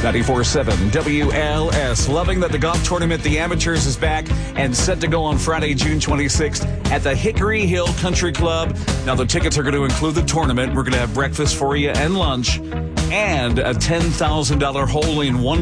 94.7 WLS. Loving that the golf tournament, the Amateurs, is back and set to go on Friday, June 26th at the Hickory Hill Country Club. Now, the tickets are going to include the tournament. We're going to have breakfast for you and lunch and a $10,000 hole-in-one